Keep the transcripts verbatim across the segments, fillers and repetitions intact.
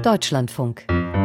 Deutschlandfunk.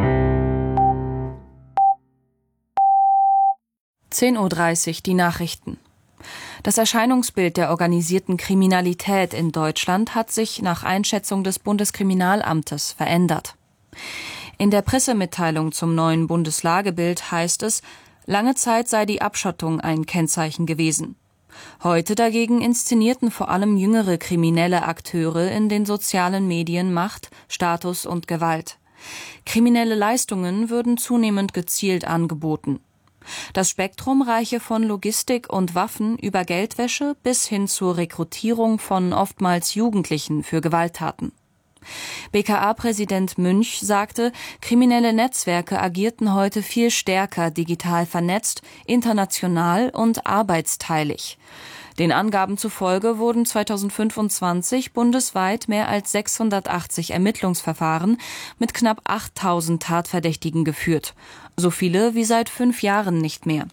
zehn Uhr dreißig, die Nachrichten. Das Erscheinungsbild der organisierten Kriminalität in Deutschland hat sich nach Einschätzung des Bundeskriminalamtes verändert. In der Pressemitteilung zum neuen Bundeslagebild heißt es, lange Zeit sei die Abschottung ein Kennzeichen gewesen. Heute dagegen inszenierten vor allem jüngere kriminelle Akteure in den sozialen Medien Macht, Status und Gewalt. Kriminelle Leistungen würden zunehmend gezielt angeboten. Das Spektrum reiche von Logistik und Waffen über Geldwäsche bis hin zur Rekrutierung von oftmals Jugendlichen für Gewalttaten. B K A-Präsident Münch sagte, kriminelle Netzwerke agierten heute viel stärker digital vernetzt, international und arbeitsteilig. Den Angaben zufolge wurden zweitausendfünfundzwanzig bundesweit mehr als sechshundertachtzig Ermittlungsverfahren mit knapp achttausend Tatverdächtigen geführt. So viele wie seit fünf Jahren nicht mehr.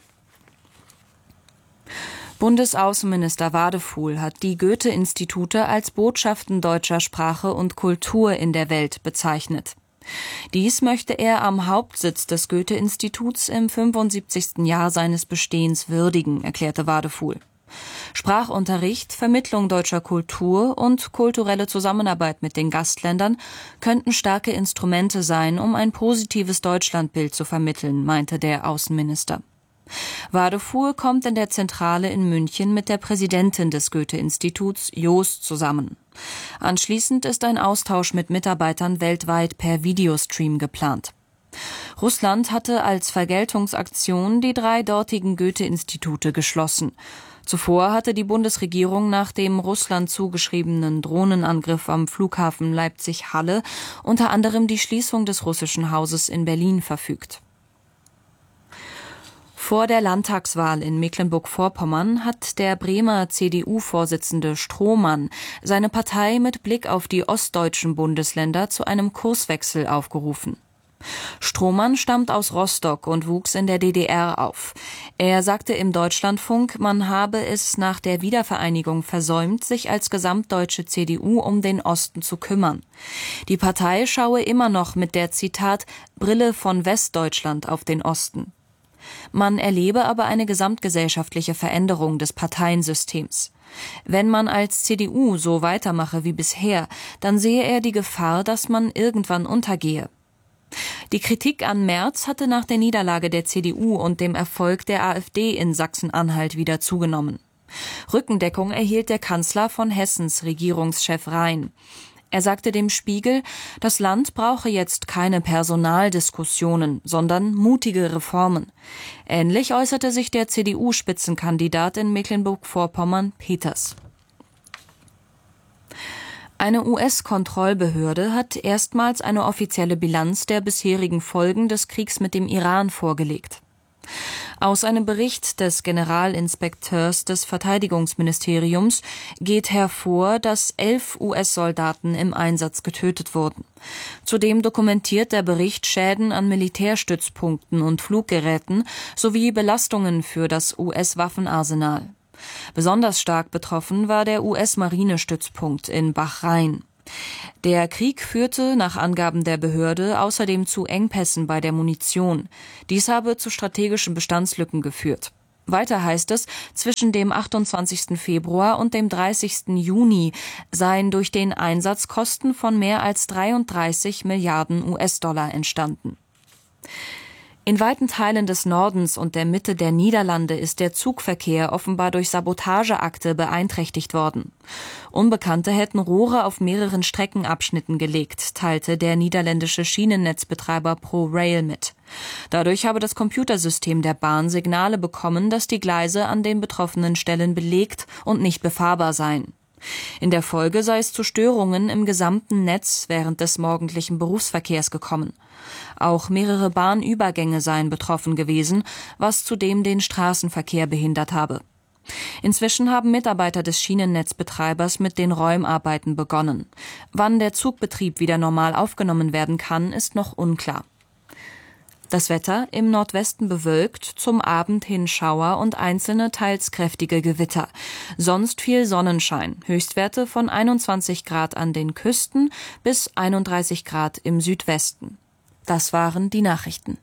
Bundesaußenminister Wadefuhl hat die Goethe-Institute als Botschaften deutscher Sprache und Kultur in der Welt bezeichnet. Dies möchte er am Hauptsitz des Goethe-Instituts im fünfundsiebzigsten Jahr seines Bestehens würdigen, erklärte Wadefuhl. Sprachunterricht, Vermittlung deutscher Kultur und kulturelle Zusammenarbeit mit den Gastländern könnten starke Instrumente sein, um ein positives Deutschlandbild zu vermitteln, meinte der Außenminister. Wadefuhl kommt in der Zentrale in München mit der Präsidentin des Goethe-Instituts, Joost, zusammen. Anschließend ist ein Austausch mit Mitarbeitern weltweit per Videostream geplant. Russland hatte als Vergeltungsaktion die drei dortigen Goethe-Institute geschlossen. Zuvor hatte die Bundesregierung nach dem Russland zugeschriebenen Drohnenangriff am Flughafen Leipzig-Halle unter anderem die Schließung des russischen Hauses in Berlin verfügt. Vor der Landtagswahl in Mecklenburg-Vorpommern hat der Bremer C D U-Vorsitzende Strohmann seine Partei mit Blick auf die ostdeutschen Bundesländer zu einem Kurswechsel aufgerufen. Strohmann stammt aus Rostock und wuchs in der D D R auf. Er sagte im Deutschlandfunk, man habe es nach der Wiedervereinigung versäumt, sich als gesamtdeutsche C D U um den Osten zu kümmern. Die Partei schaue immer noch mit der, Zitat, Brille von Westdeutschland auf den Osten. Man erlebe aber eine gesamtgesellschaftliche Veränderung des Parteiensystems. Wenn man als C D U so weitermache wie bisher, dann sehe er die Gefahr, dass man irgendwann untergehe. Die Kritik an Merz hatte nach der Niederlage der C D U und dem Erfolg der AfD in Sachsen-Anhalt wieder zugenommen. Rückendeckung erhielt der Kanzler von Hessens Regierungschef Rhein. Er sagte dem Spiegel, das Land brauche jetzt keine Personaldiskussionen, sondern mutige Reformen. Ähnlich äußerte sich der C D U-Spitzenkandidat in Mecklenburg-Vorpommern, Peters. Eine U S-Kontrollbehörde hat erstmals eine offizielle Bilanz der bisherigen Folgen des Kriegs mit dem Iran vorgelegt. Aus einem Bericht des Generalinspekteurs des Verteidigungsministeriums geht hervor, dass elf U S-Soldaten im Einsatz getötet wurden. Zudem dokumentiert der Bericht Schäden an Militärstützpunkten und Fluggeräten sowie Belastungen für das U S-Waffenarsenal. Besonders stark betroffen war der U S-Marinestützpunkt in Bahrain. Der Krieg führte nach Angaben der Behörde außerdem zu Engpässen bei der Munition. Dies habe zu strategischen Bestandslücken geführt. Weiter heißt es, zwischen dem achtundzwanzigsten Februar und dem dreißigsten Juni seien durch den Einsatz Kosten von mehr als dreiunddreißig Milliarden U S-Dollar entstanden. In weiten Teilen des Nordens und der Mitte der Niederlande ist der Zugverkehr offenbar durch Sabotageakte beeinträchtigt worden. Unbekannte hätten Rohre auf mehreren Streckenabschnitten gelegt, teilte der niederländische Schienennetzbetreiber ProRail mit. Dadurch habe das Computersystem der Bahn Signale bekommen, dass die Gleise an den betroffenen Stellen belegt und nicht befahrbar seien. In der Folge sei es zu Störungen im gesamten Netz während des morgendlichen Berufsverkehrs gekommen. Auch mehrere Bahnübergänge seien betroffen gewesen, was zudem den Straßenverkehr behindert habe. Inzwischen haben Mitarbeiter des Schienennetzbetreibers mit den Räumarbeiten begonnen. Wann der Zugbetrieb wieder normal aufgenommen werden kann, ist noch unklar. Das Wetter im Nordwesten bewölkt, zum Abend hin Schauer und einzelne teils kräftige Gewitter. Sonst viel Sonnenschein. Höchstwerte von einundzwanzig Grad an den Küsten bis einunddreißig Grad im Südwesten. Das waren die Nachrichten.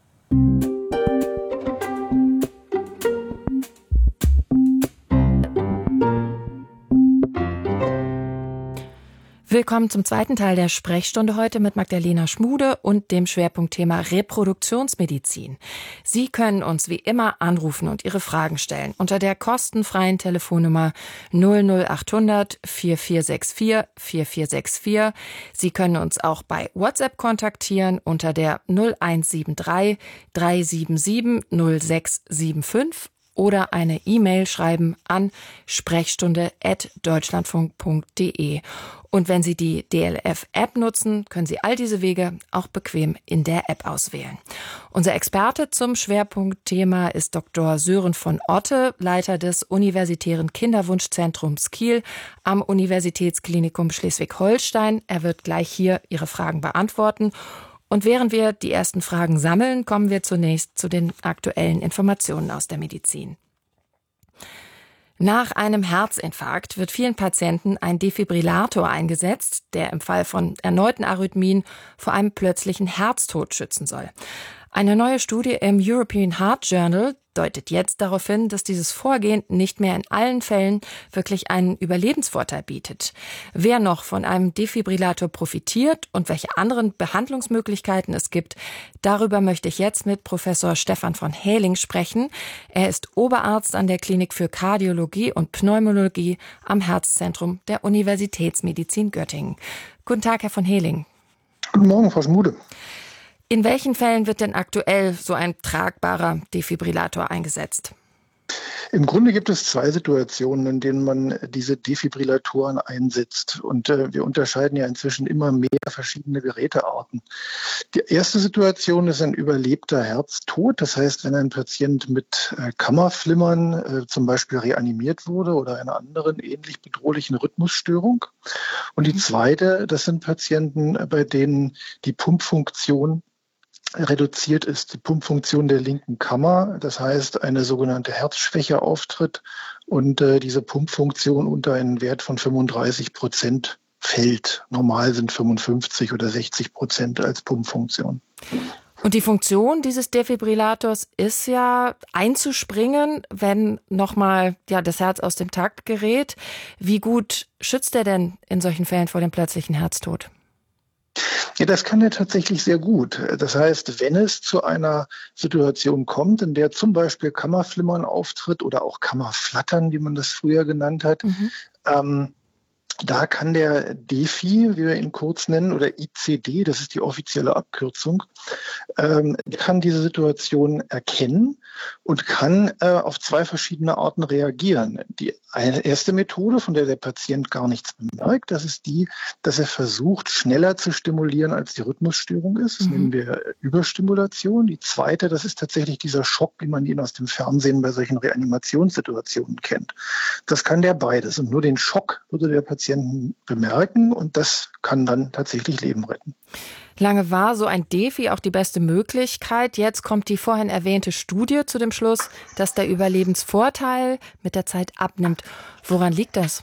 Willkommen zum zweiten Teil der Sprechstunde heute mit Magdalena Schmude und dem Schwerpunktthema Reproduktionsmedizin. Sie können uns wie immer anrufen und Ihre Fragen stellen unter der kostenfreien Telefonnummer null null achthundert vierundvierzig vierundsechzig vierundvierzig. Sie können uns auch bei WhatsApp kontaktieren unter der null eins sieben drei drei sieben sieben null sechs sieben fünf oder eine E-Mail schreiben an sprechstunde at deutschlandfunk punkt de. Und wenn Sie die D L F-App nutzen, können Sie all diese Wege auch bequem in der App auswählen. Unser Experte zum Schwerpunktthema ist Doktor Sören von Otte, Leiter des Universitären Kinderwunschzentrums Kiel am Universitätsklinikum Schleswig-Holstein. Er wird gleich hier Ihre Fragen beantworten. Und während wir die ersten Fragen sammeln, kommen wir zunächst zu den aktuellen Informationen aus der Medizin. Nach einem Herzinfarkt wird vielen Patienten ein Defibrillator eingesetzt, der im Fall von erneuten Arrhythmien vor einem plötzlichen Herztod schützen soll. Eine neue Studie im European Heart Journal deutet jetzt darauf hin, dass dieses Vorgehen nicht mehr in allen Fällen wirklich einen Überlebensvorteil bietet. Wer noch von einem Defibrillator profitiert und welche anderen Behandlungsmöglichkeiten es gibt, darüber möchte ich jetzt mit Professor Stefan von Häling sprechen. Er ist Oberarzt an der Klinik für Kardiologie und Pneumologie am Herzzentrum der Universitätsmedizin Göttingen. Guten Tag, Herr von Häling. Guten Morgen, Frau Schmude. In welchen Fällen wird denn aktuell so ein tragbarer Defibrillator eingesetzt? Im Grunde gibt es zwei Situationen, in denen man diese Defibrillatoren einsetzt. Und äh, wir unterscheiden ja inzwischen immer mehr verschiedene Gerätearten. Die erste Situation ist ein überlebter Herztod. Das heißt, wenn ein Patient mit äh, Kammerflimmern äh, zum Beispiel reanimiert wurde oder einer anderen ähnlich bedrohlichen Rhythmusstörung. Und die zweite, das sind Patienten, bei denen die Pumpfunktion reduziert ist, die Pumpfunktion der linken Kammer, das heißt eine sogenannte Herzschwäche auftritt und äh, diese Pumpfunktion unter einen Wert von fünfunddreißig Prozent fällt. Normal sind fünfundfünfzig oder sechzig Prozent als Pumpfunktion. Und die Funktion dieses Defibrillators ist ja einzuspringen, wenn nochmal ja, das Herz aus dem Takt gerät. Wie gut schützt er denn in solchen Fällen vor dem plötzlichen Herztod? Ja, das kann er tatsächlich sehr gut. Das heißt, wenn es zu einer Situation kommt, in der zum Beispiel Kammerflimmern auftritt oder auch Kammerflattern, wie man das früher genannt hat, mhm. ähm, da kann der Defi, wie wir ihn kurz nennen, oder I C D, das ist die offizielle Abkürzung, ähm, kann diese Situation erkennen und kann äh, auf zwei verschiedene Arten reagieren. Die eine erste Methode, von der der Patient gar nichts bemerkt, das ist die, dass er versucht, schneller zu stimulieren, als die Rhythmusstörung ist. Das mhm. nennen wir Überstimulation. Die zweite, das ist tatsächlich dieser Schock, wie man ihn aus dem Fernsehen bei solchen Reanimationssituationen kennt. Das kann der beides. Und nur den Schock würde der Patient bemerken und das kann dann tatsächlich Leben retten. Lange war so ein Defi auch die beste Möglichkeit. Jetzt kommt die vorhin erwähnte Studie zu dem Schluss, dass der Überlebensvorteil mit der Zeit abnimmt. Woran liegt das?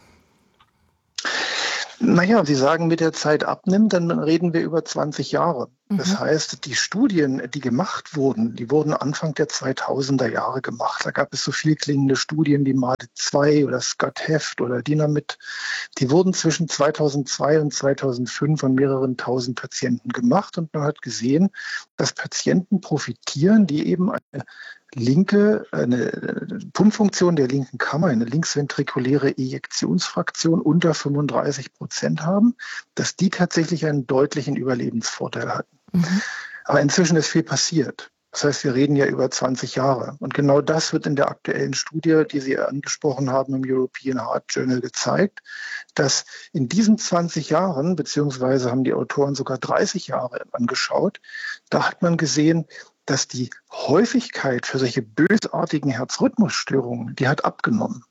Naja, Sie sagen, mit der Zeit abnimmt, dann reden wir über zwanzig Jahre. Mhm. Das heißt, die Studien, die gemacht wurden, die wurden Anfang der zweitausender Jahre gemacht. Da gab es so viel klingende Studien wie M A D zwei oder SCOT-Heft oder Dynamit. Die wurden zwischen zweitausendzwei und zweitausendfünf von mehreren tausend Patienten gemacht und man hat gesehen, dass Patienten profitieren, die eben eine linke, eine Pumpfunktion der linken Kammer, eine linksventrikuläre Ejektionsfraktion unter fünfunddreißig Prozent haben, dass die tatsächlich einen deutlichen Überlebensvorteil hatten. Mhm. Aber inzwischen ist viel passiert. Das heißt, wir reden ja über zwanzig Jahre. Und genau das wird in der aktuellen Studie, die Sie angesprochen haben, im European Heart Journal gezeigt, dass in diesen zwanzig Jahren, beziehungsweise haben die Autoren sogar dreißig Jahre angeschaut, da hat man gesehen, dass die Häufigkeit für solche bösartigen Herzrhythmusstörungen, die hat abgenommen.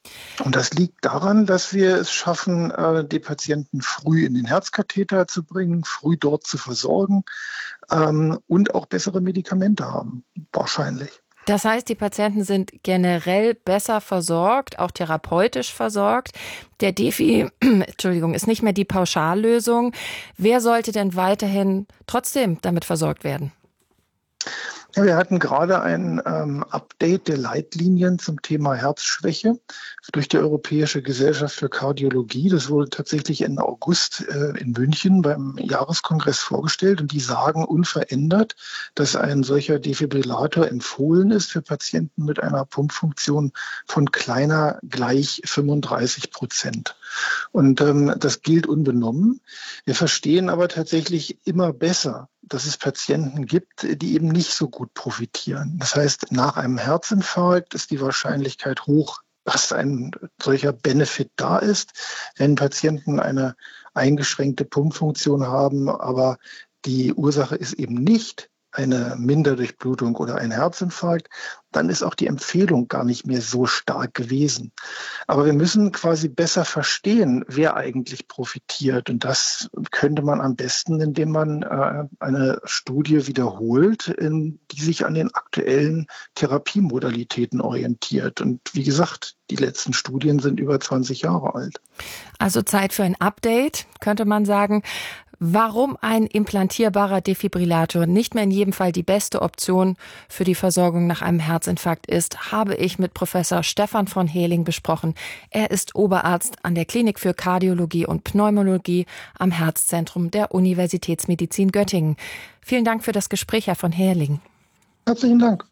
Und das liegt daran, dass wir es schaffen, die Patienten früh in den Herzkatheter zu bringen, früh dort zu versorgen und auch bessere Medikamente haben, wahrscheinlich. Das heißt, die Patienten sind generell besser versorgt, auch therapeutisch versorgt. Der Defi, Entschuldigung, ist nicht mehr die Pauschallösung. Wer sollte denn weiterhin trotzdem damit versorgt werden? Ja, wir hatten gerade ein ähm, Update der Leitlinien zum Thema Herzschwäche durch die Europäische Gesellschaft für Kardiologie. Das wurde tatsächlich Ende August äh, in München beim Jahreskongress vorgestellt. Und die sagen unverändert, dass ein solcher Defibrillator empfohlen ist für Patienten mit einer Pumpfunktion von kleiner gleich fünfunddreißig Prozent. Und ähm, das gilt unbenommen. Wir verstehen aber tatsächlich immer besser, dass es Patienten gibt, die eben nicht so gut profitieren. Das heißt, nach einem Herzinfarkt ist die Wahrscheinlichkeit hoch, dass ein solcher Benefit da ist, wenn Patienten eine eingeschränkte Pumpfunktion haben, aber die Ursache ist eben nicht eine Minderdurchblutung oder ein Herzinfarkt, dann ist auch die Empfehlung gar nicht mehr so stark gewesen. Aber wir müssen quasi besser verstehen, wer eigentlich profitiert. Und das könnte man am besten, indem man äh, eine Studie wiederholt, in, die sich an den aktuellen Therapiemodalitäten orientiert. Und wie gesagt, die letzten Studien sind über zwanzig Jahre alt. Also Zeit für ein Update, könnte man sagen. Warum ein implantierbarer Defibrillator nicht mehr in jedem Fall die beste Option für die Versorgung nach einem Herzinfarkt ist, habe ich mit Professor Stefan von Heerling besprochen. Er ist Oberarzt an der Klinik für Kardiologie und Pneumologie am Herzzentrum der Universitätsmedizin Göttingen. Vielen Dank für das Gespräch, Herr von Heerling. Herzlichen Dank.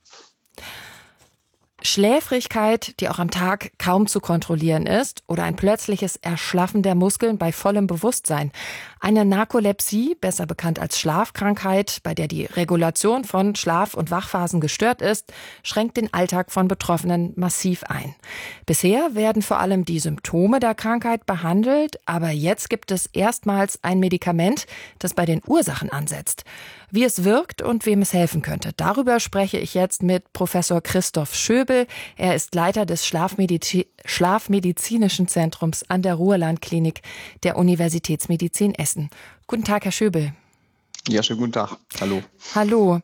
Schläfrigkeit, die auch am Tag kaum zu kontrollieren ist, oder ein plötzliches Erschlaffen der Muskeln bei vollem Bewusstsein. Eine Narkolepsie, besser bekannt als Schlafkrankheit, bei der die Regulation von Schlaf- und Wachphasen gestört ist, schränkt den Alltag von Betroffenen massiv ein. Bisher werden vor allem die Symptome der Krankheit behandelt, aber jetzt gibt es erstmals ein Medikament, das bei den Ursachen ansetzt. Wie es wirkt und wem es helfen könnte, darüber spreche ich jetzt mit Professor Christoph Schöbel. Er ist Leiter des Schlafmedizi- Schlafmedizinischen Zentrums an der Ruhrland-Klinik der Universitätsmedizin Essen. Guten Tag, Herr Schöbel. Ja, schönen guten Tag. Hallo. Hallo.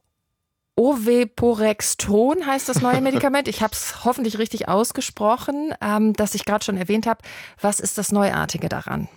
Oveporexton heißt das neue Medikament. Ich habe es hoffentlich richtig ausgesprochen, ähm, das ich gerade schon erwähnt habe. Was ist das Neuartige daran?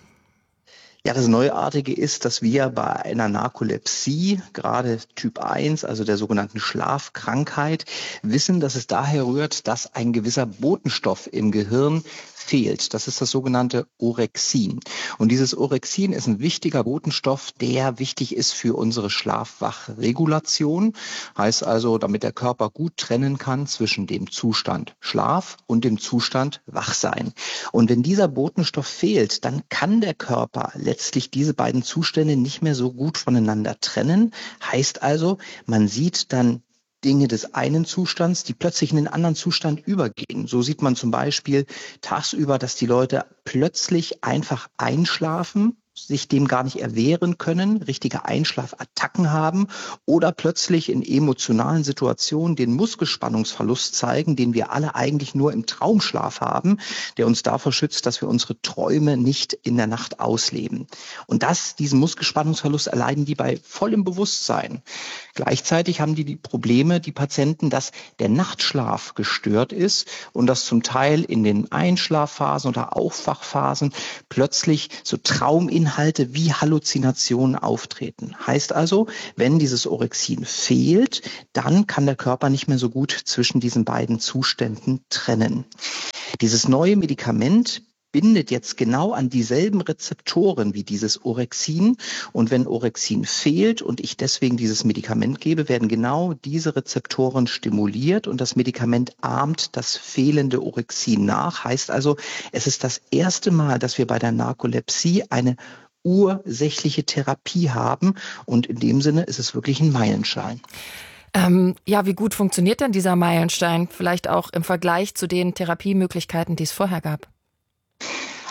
Ja, das Neuartige ist, dass wir bei einer Narkolepsie, gerade Typ eins, also der sogenannten Schlafkrankheit, wissen, dass es daher rührt, dass ein gewisser Botenstoff im Gehirn fehlt. Das ist das sogenannte Orexin. Und dieses Orexin ist ein wichtiger Botenstoff, der wichtig ist für unsere Schlaf-Wach-Regulation. Heißt also, damit der Körper gut trennen kann zwischen dem Zustand Schlaf und dem Zustand Wachsein. Und wenn dieser Botenstoff fehlt, dann kann der Körper letztlich diese beiden Zustände nicht mehr so gut voneinander trennen. Heißt also, man sieht dann Dinge des einen Zustands, die plötzlich in den anderen Zustand übergehen. So sieht man zum Beispiel tagsüber, dass die Leute plötzlich einfach einschlafen, sich dem gar nicht erwehren können, richtige Einschlafattacken haben oder plötzlich in emotionalen Situationen den Muskelspannungsverlust zeigen, den wir alle eigentlich nur im Traumschlaf haben, der uns davor schützt, dass wir unsere Träume nicht in der Nacht ausleben. Und das, diesen Muskelspannungsverlust erleiden die bei vollem Bewusstsein. Gleichzeitig haben die die Probleme, die Patienten, dass der Nachtschlaf gestört ist und dass zum Teil in den Einschlafphasen oder Aufwachphasen plötzlich so Trauminhalte wie Halluzinationen auftreten. Heißt also, wenn dieses Orexin fehlt, dann kann der Körper nicht mehr so gut zwischen diesen beiden Zuständen trennen. Dieses neue Medikament bindet jetzt genau an dieselben Rezeptoren wie dieses Orexin. Und wenn Orexin fehlt und ich deswegen dieses Medikament gebe, werden genau diese Rezeptoren stimuliert und das Medikament ahmt das fehlende Orexin nach. Heißt also, es ist das erste Mal, dass wir bei der Narkolepsie eine ursächliche Therapie haben. Und in dem Sinne ist es wirklich ein Meilenstein. Ähm, ja, wie gut funktioniert denn dieser Meilenstein? Vielleicht auch im Vergleich zu den Therapiemöglichkeiten, die es vorher gab?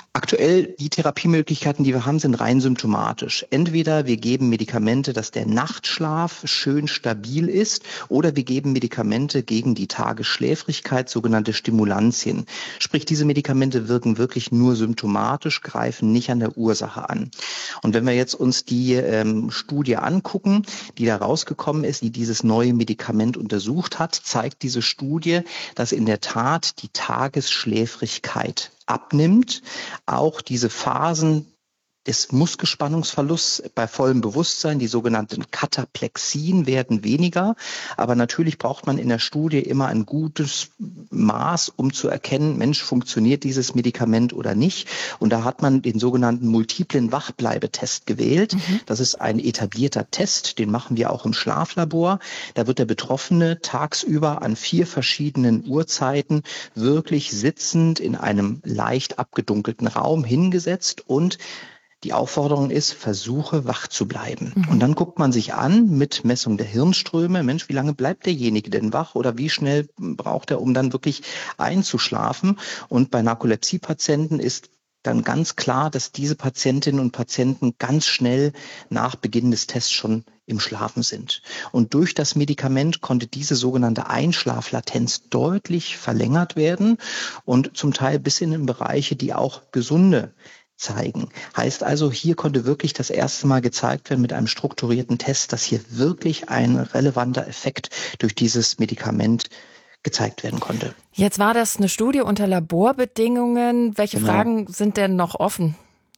Aktuell, die Therapiemöglichkeiten, die wir haben, sind rein symptomatisch. Entweder wir geben Medikamente, dass der Nachtschlaf schön stabil ist, oder wir geben Medikamente gegen die Tagesschläfrigkeit, sogenannte Stimulantien. Sprich, diese Medikamente wirken wirklich nur symptomatisch, greifen nicht an der Ursache an. Und wenn wir jetzt uns die ähm, Studie angucken, die da rausgekommen ist, die dieses neue Medikament untersucht hat, zeigt diese Studie, dass in der Tat die Tagesschläfrigkeit abnimmt, auch diese Phasen des Muskelspannungsverlusts bei vollem Bewusstsein, die sogenannten Kataplexien, werden weniger. Aber natürlich braucht man in der Studie immer ein gutes Maß, um zu erkennen, Mensch, funktioniert dieses Medikament oder nicht. Und da hat man den sogenannten multiplen Wachbleibetest gewählt. Mhm. Das ist ein etablierter Test, den machen wir auch im Schlaflabor. Da wird der Betroffene tagsüber an vier verschiedenen Uhrzeiten wirklich sitzend in einem leicht abgedunkelten Raum hingesetzt, und die Aufforderung ist, versuche wach zu bleiben. Mhm. Und dann guckt man sich an mit Messung der Hirnströme, Mensch, wie lange bleibt derjenige denn wach oder wie schnell braucht er, um dann wirklich einzuschlafen? Und bei Narkolepsie-Patienten ist dann ganz klar, dass diese Patientinnen und Patienten ganz schnell nach Beginn des Tests schon im Schlafen sind. Und durch das Medikament konnte diese sogenannte Einschlaflatenz deutlich verlängert werden und zum Teil bis in Bereiche, die auch gesunde zeigen. Heißt also, hier konnte wirklich das erste Mal gezeigt werden mit einem strukturierten Test, dass hier wirklich ein relevanter Effekt durch dieses Medikament gezeigt werden konnte. Jetzt war das eine Studie unter Laborbedingungen. Welche Genau. Fragen sind denn noch offen?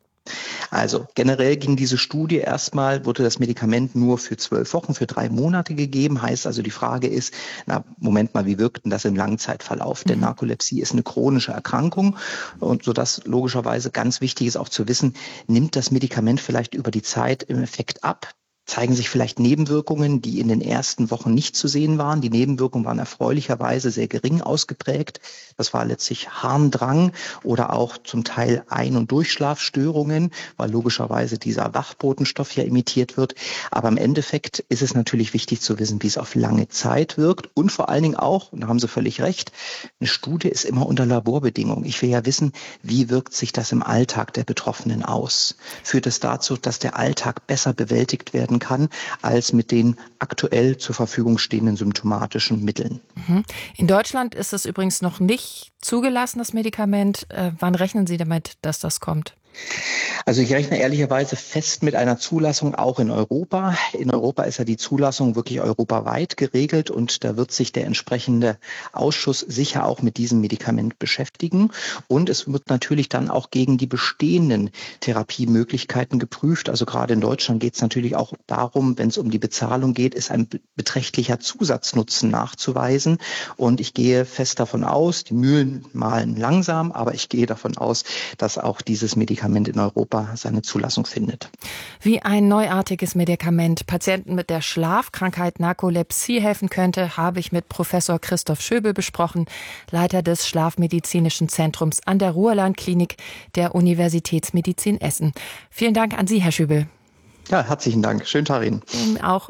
Also generell ging diese Studie erstmal, wurde das Medikament nur für zwölf Wochen, für drei Monate gegeben. Heißt also, die Frage ist, na Moment mal, wie wirkt denn das im Langzeitverlauf? Mhm. Denn Narkolepsie ist eine chronische Erkrankung, und sodass logischerweise ganz wichtig ist auch zu wissen, nimmt das Medikament vielleicht über die Zeit im Effekt ab? Zeigen sich vielleicht Nebenwirkungen, die in den ersten Wochen nicht zu sehen waren. Die Nebenwirkungen waren erfreulicherweise sehr gering ausgeprägt. Das war letztlich Harndrang oder auch zum Teil Ein- und Durchschlafstörungen, weil logischerweise dieser Wachbotenstoff ja imitiert wird. Aber im Endeffekt ist es natürlich wichtig zu wissen, wie es auf lange Zeit wirkt. Und vor allen Dingen auch, und da haben Sie völlig recht, eine Studie ist immer unter Laborbedingungen. Ich will ja wissen, wie wirkt sich das im Alltag der Betroffenen aus? Führt es dazu, dass der Alltag besser bewältigt werden kann, als mit den aktuell zur Verfügung stehenden symptomatischen Mitteln. In Deutschland ist es übrigens noch nicht zugelassen, das Medikament. Äh, wann rechnen Sie damit, dass das kommt? Also ich rechne ehrlicherweise fest mit einer Zulassung auch in Europa. In Europa ist ja die Zulassung wirklich europaweit geregelt, und da wird sich der entsprechende Ausschuss sicher auch mit diesem Medikament beschäftigen. Und es wird natürlich dann auch gegen die bestehenden Therapiemöglichkeiten geprüft. Also gerade in Deutschland geht es natürlich auch darum, wenn es um die Bezahlung geht, ist ein beträchtlicher Zusatznutzen nachzuweisen. Und ich gehe fest davon aus, die Mühlen mahlen langsam, aber ich gehe davon aus, dass auch dieses Medikament in Europa seine Zulassung findet. Wie ein neuartiges Medikament Patienten mit der Schlafkrankheit Narkolepsie helfen könnte, habe ich mit Professor Christoph Schöbel besprochen, Leiter des Schlafmedizinischen Zentrums an der Ruhrland-Klinik der Universitätsmedizin Essen. Vielen Dank an Sie, Herr Schöbel. Ja, herzlichen Dank. Schönen Tag Ihnen. Ihnen auch.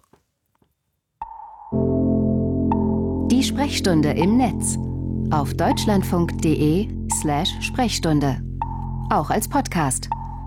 Die Sprechstunde im Netz auf deutschlandfunk.de slash Sprechstunde. Auch als Podcast.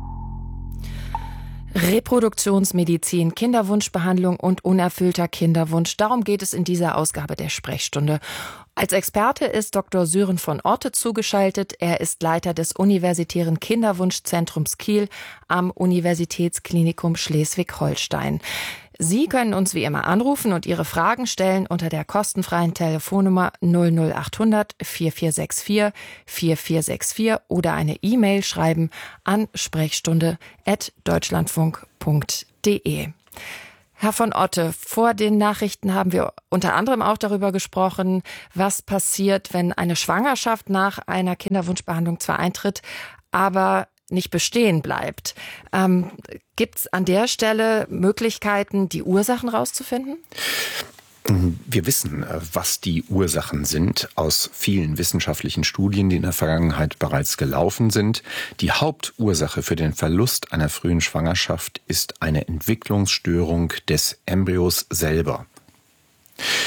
Reproduktionsmedizin, Kinderwunschbehandlung und unerfüllter Kinderwunsch. Darum geht es in dieser Ausgabe der Sprechstunde. Als Experte ist Doktor Sören von Orte zugeschaltet. Er ist Leiter des Universitären Kinderwunschzentrums Kiel am Universitätsklinikum Schleswig-Holstein. Sie können uns wie immer anrufen und Ihre Fragen stellen unter der kostenfreien Telefonnummer null null acht hundert vier vier sechs vier vier vier sechs vier oder eine E-Mail schreiben an sprechstunde at deutschlandfunk punkt de. Herr von Otte, vor den Nachrichten haben wir unter anderem auch darüber gesprochen, was passiert, wenn eine Schwangerschaft nach einer Kinderwunschbehandlung zwar eintritt, aber nicht bestehen bleibt. Ähm, gibt es an der Stelle Möglichkeiten, die Ursachen rauszufinden? Wir wissen, was die Ursachen sind aus vielen wissenschaftlichen Studien, die in der Vergangenheit bereits gelaufen sind. Die Hauptursache für den Verlust einer frühen Schwangerschaft ist eine Entwicklungsstörung des Embryos selber.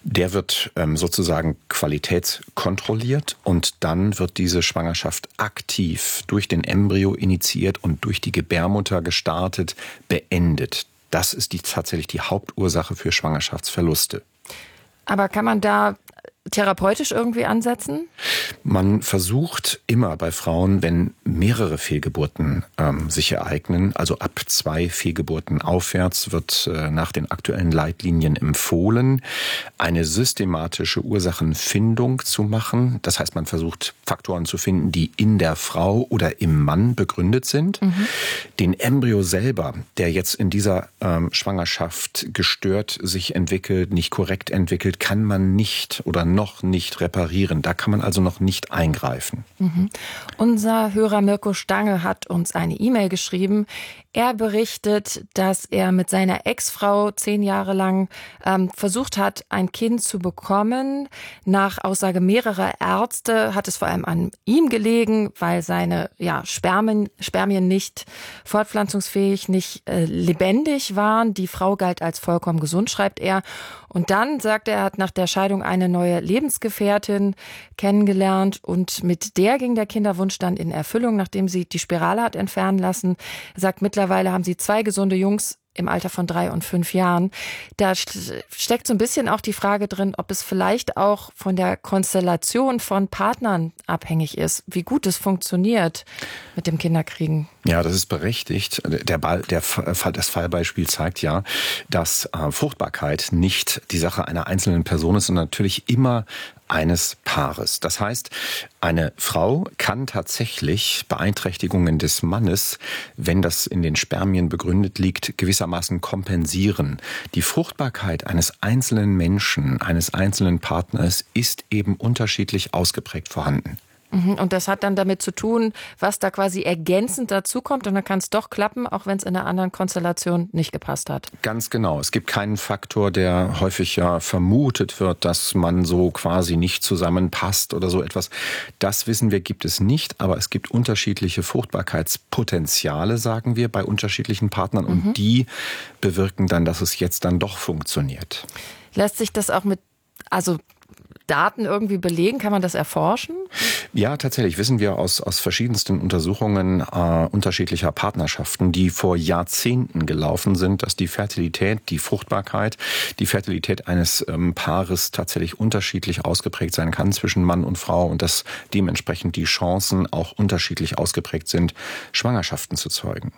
Der wird ähm, sozusagen qualitätskontrolliert und dann wird diese Schwangerschaft aktiv durch den Embryo initiiert und durch die Gebärmutter gestartet, beendet. Das ist die, tatsächlich die Hauptursache für Schwangerschaftsverluste. Aber kann man da therapeutisch irgendwie ansetzen? Man versucht immer bei Frauen, wenn mehrere Fehlgeburten ähm, sich ereignen, also ab zwei Fehlgeburten aufwärts, wird äh, nach den aktuellen Leitlinien empfohlen, eine systematische Ursachenfindung zu machen. Das heißt, man versucht Faktoren zu finden, die in der Frau oder im Mann begründet sind. Mhm. Den Embryo selber, der jetzt in dieser ähm, Schwangerschaft gestört sich entwickelt, nicht korrekt entwickelt, kann man nicht oder noch nicht reparieren. Da kann man also noch nicht eingreifen. Mhm. Unser Hörer Mirko Stange hat uns eine E-Mail geschrieben. Er berichtet, dass er mit seiner Ex-Frau zehn Jahre lang ähm, versucht hat, ein Kind zu bekommen. Nach Aussage mehrerer Ärzte hat es vor allem an ihm gelegen, weil seine ja, Spermien, Spermien nicht fortpflanzungsfähig, nicht äh, lebendig waren. Die Frau galt als vollkommen gesund, schreibt er. Und dann, sagt er, er hat nach der Scheidung eine neue Lebensgefährtin kennengelernt und mit der ging der Kinderwunsch dann in Erfüllung, nachdem sie die Spirale hat entfernen lassen. Er sagt, mittlerweile haben sie zwei gesunde Jungs im Alter von drei und fünf Jahren. Da steckt so ein bisschen auch die Frage drin, ob es vielleicht auch von der Konstellation von Partnern abhängig ist, wie gut es funktioniert mit dem Kinderkriegen. Ja, das ist berechtigt. Der Ball, der Fall, das Fallbeispiel zeigt ja, dass äh, Fruchtbarkeit nicht die Sache einer einzelnen Person ist, sondern natürlich immer eines Paares. Das heißt, eine Frau kann tatsächlich Beeinträchtigungen des Mannes, wenn das in den Spermien begründet liegt, gewissermaßen kompensieren. Die Fruchtbarkeit eines einzelnen Menschen, eines einzelnen Partners ist eben unterschiedlich ausgeprägt vorhanden. Und das hat dann damit zu tun, was da quasi ergänzend dazukommt. Und dann kann es doch klappen, auch wenn es in einer anderen Konstellation nicht gepasst hat. Ganz genau. Es gibt keinen Faktor, der häufig ja vermutet wird, dass man so quasi nicht zusammenpasst oder so etwas. Das wissen wir, gibt es nicht. Aber es gibt unterschiedliche Fruchtbarkeitspotenziale, sagen wir, bei unterschiedlichen Partnern. Und mhm. die bewirken dann, dass es jetzt dann doch funktioniert. Lässt sich das auch mit, also Daten irgendwie belegen? Kann man das erforschen? Ja, tatsächlich wissen wir aus, aus verschiedensten Untersuchungen äh, unterschiedlicher Partnerschaften, die vor Jahrzehnten gelaufen sind, dass die Fertilität, die Fruchtbarkeit, die Fertilität eines ähm, Paares tatsächlich unterschiedlich ausgeprägt sein kann zwischen Mann und Frau und dass dementsprechend die Chancen auch unterschiedlich ausgeprägt sind, Schwangerschaften zu zeugen.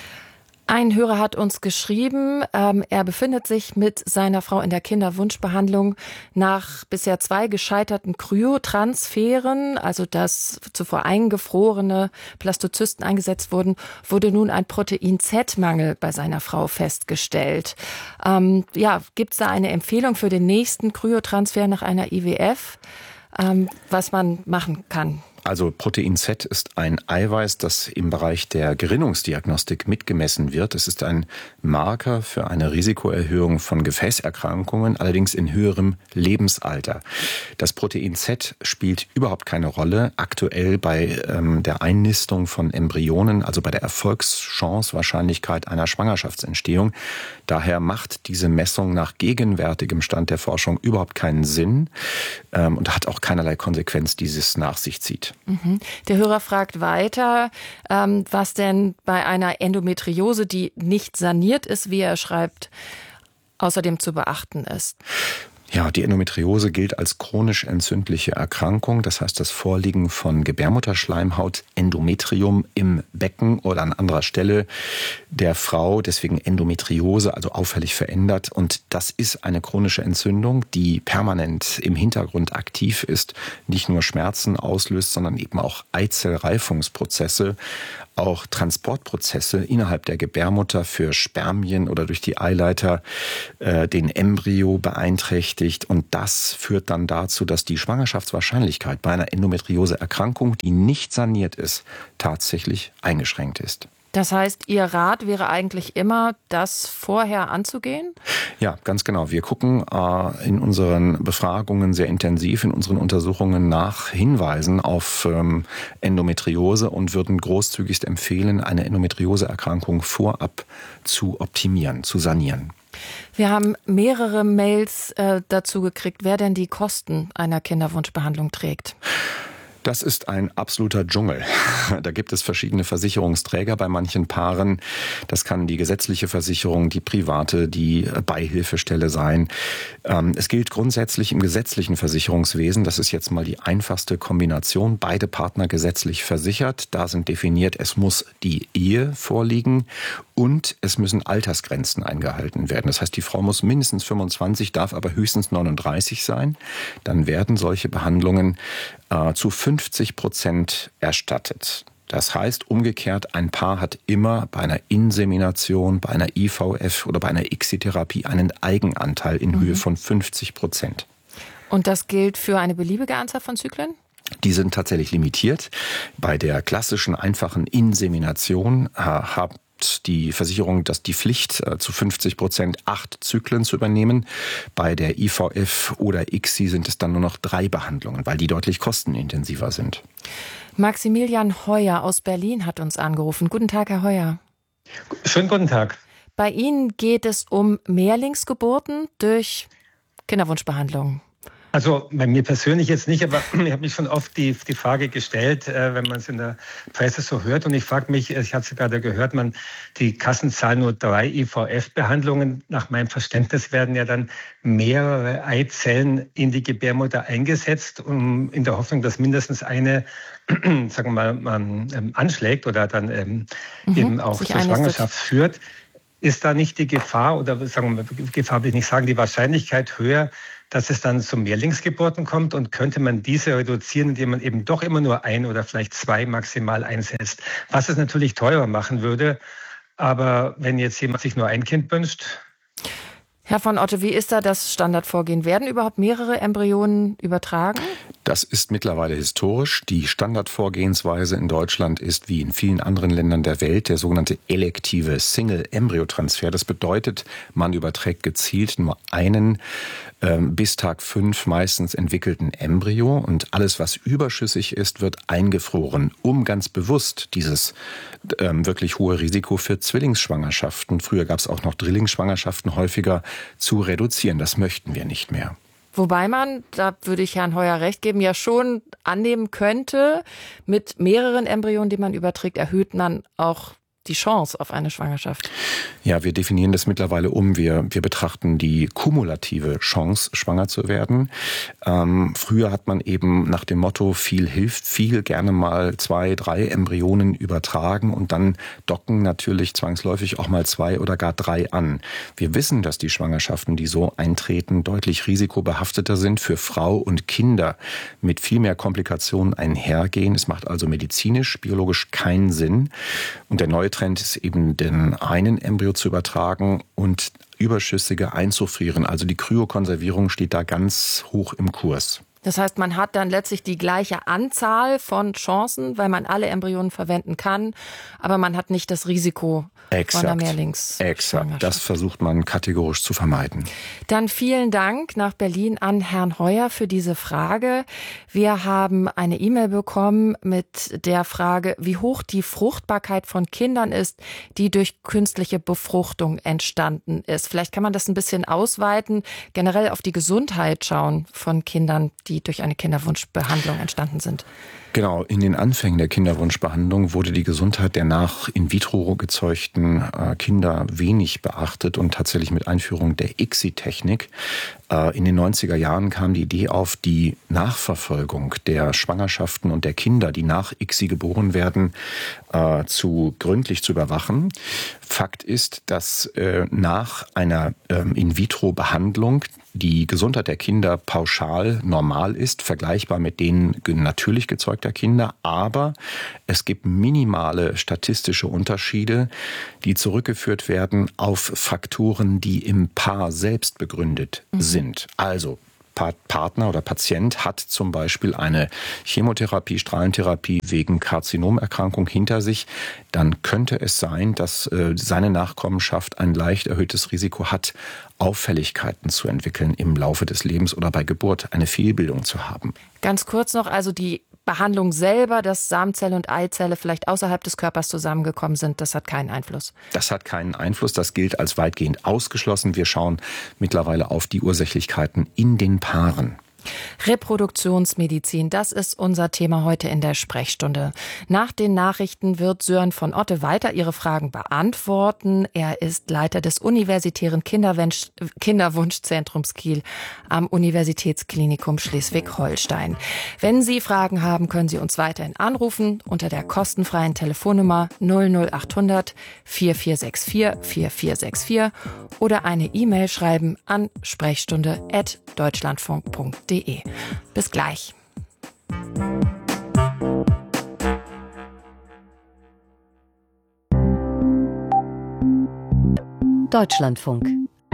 Ein Hörer hat uns geschrieben, ähm, er befindet sich mit seiner Frau in der Kinderwunschbehandlung nach bisher zwei gescheiterten Kryotransferen, also dass zuvor eingefrorene Blastozysten eingesetzt wurden, wurde nun ein Protein-Z-Mangel bei seiner Frau festgestellt. Ähm, ja, gibt es da eine Empfehlung für den nächsten Kryotransfer nach einer I W F, ähm, was man machen kann? Also Protein Z ist ein Eiweiß, das im Bereich der Gerinnungsdiagnostik mitgemessen wird. Es ist ein Marker für eine Risikoerhöhung von Gefäßerkrankungen, allerdings in höherem Lebensalter. Das Protein Z spielt überhaupt keine Rolle aktuell bei ähm, der Einnistung von Embryonen, also bei der Erfolgschance-Wahrscheinlichkeit einer Schwangerschaftsentstehung. Daher macht diese Messung nach gegenwärtigem Stand der Forschung überhaupt keinen Sinn ähm, und hat auch keinerlei Konsequenz, die es nach sich zieht. Mhm. Der Hörer fragt weiter, ähm, was denn bei einer Endometriose, die nicht saniert ist, wie er schreibt, außerdem zu beachten ist. Ja, die Endometriose gilt als chronisch entzündliche Erkrankung. Das heißt, das Vorliegen von Gebärmutterschleimhaut, Endometrium im Becken oder an anderer Stelle der Frau, deswegen Endometriose, also auffällig verändert. Und das ist eine chronische Entzündung, die permanent im Hintergrund aktiv ist, nicht nur Schmerzen auslöst, sondern eben auch Eizellreifungsprozesse, auch Transportprozesse innerhalb der Gebärmutter für Spermien oder durch die Eileiter äh, den Embryo beeinträchtigt. Und das führt dann dazu, dass die Schwangerschaftswahrscheinlichkeit bei einer Endometriose-Erkrankung, die nicht saniert ist, tatsächlich eingeschränkt ist. Das heißt, Ihr Rat wäre eigentlich immer, das vorher anzugehen? Ja, ganz genau. Wir gucken äh, in unseren Befragungen sehr intensiv, in unseren Untersuchungen nach Hinweisen auf ähm, Endometriose und würden großzügigst empfehlen, eine Endometriose-Erkrankung vorab zu optimieren, zu sanieren. Wir haben mehrere Mails äh, dazu gekriegt, wer denn die Kosten einer Kinderwunschbehandlung trägt. Das ist ein absoluter Dschungel. Da gibt es verschiedene Versicherungsträger bei manchen Paaren. Das kann die gesetzliche Versicherung, die private, die Beihilfestelle sein. Es gilt grundsätzlich im gesetzlichen Versicherungswesen, das ist jetzt mal die einfachste Kombination, beide Partner gesetzlich versichert. Da sind definiert, es muss die Ehe vorliegen und es müssen Altersgrenzen eingehalten werden. Das heißt, die Frau muss mindestens fünfundzwanzig, darf aber höchstens neununddreißig sein. Dann werden solche Behandlungen äh, zu fünfzig Prozent erstattet. Das heißt umgekehrt, ein Paar hat immer bei einer Insemination, bei einer I V F oder bei einer I C S-Therapie einen Eigenanteil in mhm. Höhe von fünfzig Prozent. Und das gilt für eine beliebige Anzahl von Zyklen? Die sind tatsächlich limitiert. Bei der klassischen, einfachen Insemination äh, hat die Versicherung dass die Pflicht, äh, zu fünfzig Prozent acht Zyklen zu übernehmen. Bei der I V F oder I C S I sind es dann nur noch drei Behandlungen, weil die deutlich kostenintensiver sind. Maximilian Heuer aus Berlin hat uns angerufen. Guten Tag, Herr Heuer. Schönen guten Tag. Bei Ihnen geht es um Mehrlingsgeburten durch Kinderwunschbehandlungen. Also bei mir persönlich jetzt nicht, aber ich habe mich schon oft die, die Frage gestellt, äh, wenn man es in der Presse so hört. Und ich frage mich, ich habe es gerade gehört, man, die Kassen zahlen nur drei I V F-Behandlungen. Nach meinem Verständnis werden ja dann mehrere Eizellen in die Gebärmutter eingesetzt, um in der Hoffnung, dass mindestens eine, sagen wir mal, man ähm, anschlägt oder dann ähm, mhm, eben auch zur Schwangerschaft führt. Ist da nicht die Gefahr, oder sagen wir mal, Gefahr will ich nicht sagen, die Wahrscheinlichkeit höher, dass es dann zu Mehrlingsgeburten kommt, und könnte man diese reduzieren, indem man eben doch immer nur ein oder vielleicht zwei maximal einsetzt, was es natürlich teurer machen würde. Aber wenn jetzt jemand sich nur ein Kind wünscht. Herr von Otte, wie ist da das Standardvorgehen? Werden überhaupt mehrere Embryonen übertragen? Das ist mittlerweile historisch. Die Standardvorgehensweise in Deutschland ist wie in vielen anderen Ländern der Welt der sogenannte elektive Single-Embryotransfer. Das bedeutet, man überträgt gezielt nur einen ähm, bis Tag fünf meistens entwickelten Embryo, und alles, was überschüssig ist, wird eingefroren, um ganz bewusst dieses ähm, wirklich hohe Risiko für Zwillingsschwangerschaften, früher gab es auch noch Drillingsschwangerschaften, häufiger zu reduzieren. Das möchten wir nicht mehr. Wobei man, da würde ich Herrn Heuer recht geben, ja schon annehmen könnte, mit mehreren Embryonen, die man überträgt, erhöht man auch die Chance auf eine Schwangerschaft. Ja, wir definieren das mittlerweile um. Wir, wir betrachten die kumulative Chance, schwanger zu werden. Ähm, früher hat man eben nach dem Motto, viel hilft viel, gerne mal zwei, drei Embryonen übertragen, und dann docken natürlich zwangsläufig auch mal zwei oder gar drei an. Wir wissen, dass die Schwangerschaften, die so eintreten, deutlich risikobehafteter sind, für Frau und Kinder mit viel mehr Komplikationen einhergehen. Es macht also medizinisch, biologisch keinen Sinn. Und der neue Trend ist eben, den einen Embryo zu übertragen und überschüssige einzufrieren. Also die Kryokonservierung steht da ganz hoch im Kurs. Das heißt, man hat dann letztlich die gleiche Anzahl von Chancen, weil man alle Embryonen verwenden kann, aber man hat nicht das Risiko Exakt. von einer Mehrlingsschwangerschaft. Exakt, das versucht man kategorisch zu vermeiden. Dann vielen Dank nach Berlin an Herrn Heuer für diese Frage. Wir haben eine E-Mail bekommen mit der Frage, wie hoch die Fruchtbarkeit von Kindern ist, die durch künstliche Befruchtung entstanden ist. Vielleicht kann man das ein bisschen ausweiten, generell auf die Gesundheit schauen von Kindern, die durch eine Kinderwunschbehandlung entstanden sind. Genau, in den Anfängen der Kinderwunschbehandlung wurde die Gesundheit der nach in vitro gezeugten äh, Kinder wenig beachtet, und tatsächlich mit Einführung der I C S I-Technik äh, in den neunziger Jahren kam die Idee auf, die Nachverfolgung der Schwangerschaften und der Kinder, die nach I C S I geboren werden, äh, zu gründlich zu überwachen. Fakt ist, dass äh, nach einer ähm, in vitro Behandlung die Gesundheit der Kinder pauschal normal ist, vergleichbar mit denen natürlich gezeugter Kinder. Aber es gibt minimale statistische Unterschiede, die zurückgeführt werden auf Faktoren, die im Paar selbst begründet mhm. sind. Also Partner oder Patient hat zum Beispiel eine Chemotherapie, Strahlentherapie wegen Karzinomerkrankung hinter sich, dann könnte es sein, dass äh, seine Nachkommenschaft ein leicht erhöhtes Risiko hat, Auffälligkeiten zu entwickeln im Laufe des Lebens oder bei Geburt, eine Fehlbildung zu haben. Ganz kurz noch, also die Behandlung selber, dass Samenzelle und Eizelle vielleicht außerhalb des Körpers zusammengekommen sind, das hat keinen Einfluss. Das hat keinen Einfluss, das gilt als weitgehend ausgeschlossen. Wir schauen mittlerweile auf die Ursächlichkeiten in den Paaren. Reproduktionsmedizin, das ist unser Thema heute in der Sprechstunde. Nach den Nachrichten wird Sören von Otte weiter Ihre Fragen beantworten. Er ist Leiter des Universitären Kinderwunsch- Kinderwunschzentrums Kiel am Universitätsklinikum Schleswig-Holstein. Wenn Sie Fragen haben, können Sie uns weiterhin anrufen unter der kostenfreien Telefonnummer null null achthundert vierundvierzig vierundvierzig vierundvierzig vierundvierzig oder eine E-Mail schreiben an sprechstunde at deutschlandfunk punkt de. Bis gleich. Deutschlandfunk.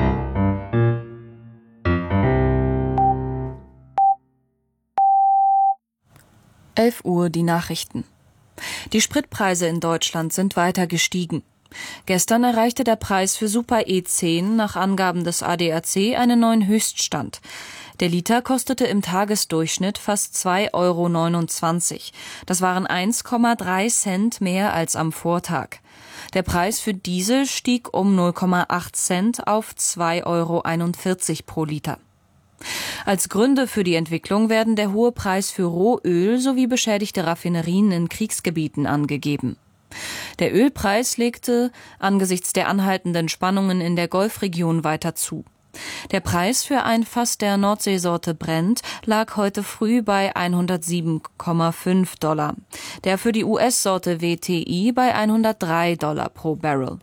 elf Uhr die Nachrichten. Die Spritpreise in Deutschland sind weiter gestiegen. Gestern erreichte der Preis für Super E zehn nach Angaben des A D A C einen neuen Höchststand. Der Liter kostete im Tagesdurchschnitt fast zwei Euro neunundzwanzig. Das waren eins Komma drei Cent mehr als am Vortag. Der Preis für Diesel stieg um null Komma acht Cent auf zwei Euro einundvierzig pro Liter. Als Gründe für die Entwicklung werden der hohe Preis für Rohöl sowie beschädigte Raffinerien in Kriegsgebieten angegeben. Der Ölpreis legte angesichts der anhaltenden Spannungen in der Golfregion weiter zu. Der Preis für ein Fass der Nordseesorte Brent lag heute früh bei hundertsieben Komma fünf Dollar, der für die U S-Sorte W T I bei hundertdrei Dollar pro Barrel.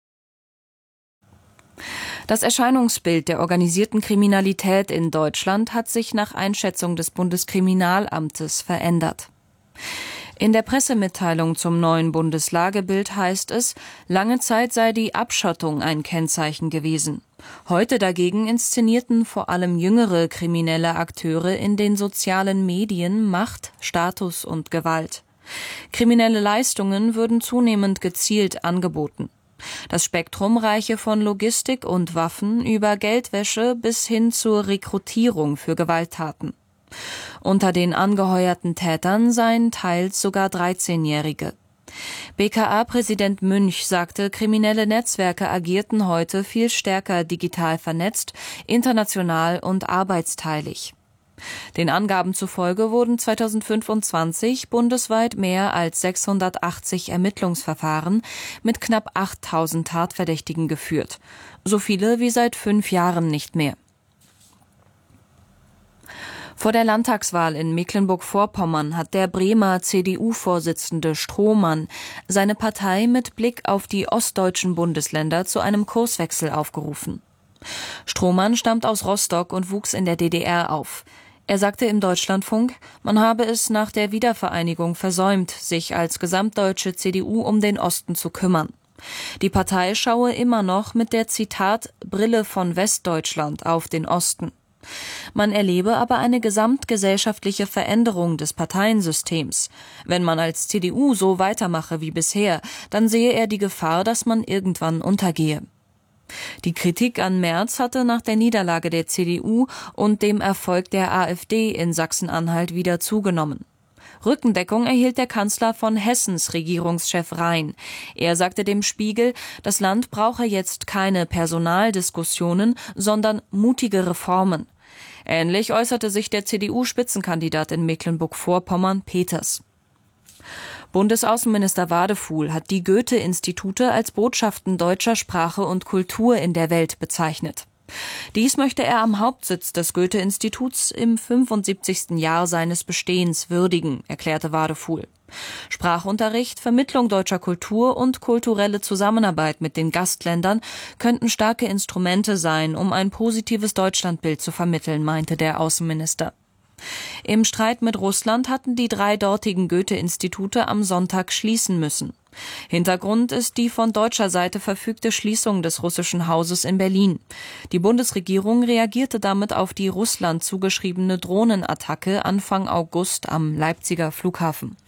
Das Erscheinungsbild der organisierten Kriminalität in Deutschland hat sich nach Einschätzung des Bundeskriminalamtes verändert. In der Pressemitteilung zum neuen Bundeslagebild heißt es, lange Zeit sei die Abschottung ein Kennzeichen gewesen. Heute dagegen inszenierten vor allem jüngere kriminelle Akteure in den sozialen Medien Macht, Status und Gewalt. Kriminelle Leistungen würden zunehmend gezielt angeboten. Das Spektrum reiche von Logistik und Waffen über Geldwäsche bis hin zur Rekrutierung für Gewalttaten. Unter den angeheuerten Tätern seien teils sogar dreizehnjährige. B K A-Präsident Münch sagte, kriminelle Netzwerke agierten heute viel stärker digital vernetzt, international und arbeitsteilig. Den Angaben zufolge wurden zweitausendfünfundzwanzig bundesweit mehr als sechshundertachtzig Ermittlungsverfahren mit knapp achttausend Tatverdächtigen geführt. So viele wie seit fünf Jahren nicht mehr. Vor der Landtagswahl in Mecklenburg-Vorpommern hat der Bremer C D U-Vorsitzende Strohmann seine Partei mit Blick auf die ostdeutschen Bundesländer zu einem Kurswechsel aufgerufen. Strohmann stammt aus Rostock und wuchs in der D D R auf. Er sagte im Deutschlandfunk, man habe es nach der Wiedervereinigung versäumt, sich als gesamtdeutsche C D U um den Osten zu kümmern. Die Partei schaue immer noch mit der, Zitat, Brille von Westdeutschland auf den Osten. Man erlebe aber eine gesamtgesellschaftliche Veränderung des Parteiensystems. Wenn man als C D U so weitermache wie bisher, dann sehe er die Gefahr, dass man irgendwann untergehe. Die Kritik an Merz hatte nach der Niederlage der C D U und dem Erfolg der AfD in Sachsen-Anhalt wieder zugenommen. Rückendeckung erhielt der Kanzler von Hessens Regierungschef Rhein. Er sagte dem Spiegel, das Land brauche jetzt keine Personaldiskussionen, sondern mutige Reformen. Ähnlich äußerte sich der C D U-Spitzenkandidat in Mecklenburg-Vorpommern, Peters. Bundesaußenminister Wadefuhl hat die Goethe-Institute als Botschaften deutscher Sprache und Kultur in der Welt bezeichnet. Dies möchte er am Hauptsitz des Goethe-Instituts im fünfundsiebzigsten Jahr seines Bestehens würdigen, erklärte Wadefuhl. Sprachunterricht, Vermittlung deutscher Kultur und kulturelle Zusammenarbeit mit den Gastländern könnten starke Instrumente sein, um ein positives Deutschlandbild zu vermitteln, meinte der Außenminister. Im Streit mit Russland hatten die drei dortigen Goethe-Institute am Sonntag schließen müssen. Hintergrund ist die von deutscher Seite verfügte Schließung des russischen Hauses in Berlin. Die Bundesregierung reagierte damit auf die Russland zugeschriebene Drohnenattacke Anfang August am Leipziger Flughafen.